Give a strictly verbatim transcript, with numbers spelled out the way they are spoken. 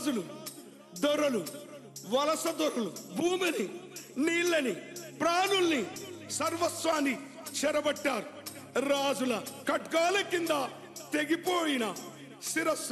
రాజులు, దొరలు, వలస దొరలు భూమిని, నీళ్ళని, ప్రాణుల్ని, సర్వస్వాన్ని చెరబట్టారు. రాజుల ఖడ్గాల కింద తెగిపోయిన శిరస్సు